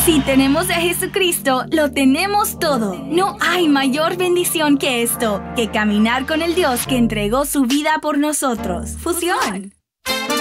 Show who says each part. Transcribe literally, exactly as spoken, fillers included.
Speaker 1: Si tenemos a Jesucristo, lo tenemos todo. No hay mayor bendición que esto, que caminar con el Dios que entregó su vida por nosotros. Fusión.